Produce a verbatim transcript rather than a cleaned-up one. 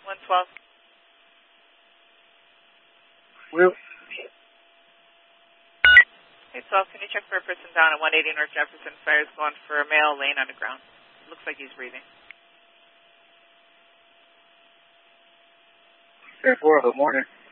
one twelve. Will. Hey, twelve, can you check for a person down at one eighty North Jefferson? Fire's going for a male laying on the ground. Looks like he's breathing. Good morning.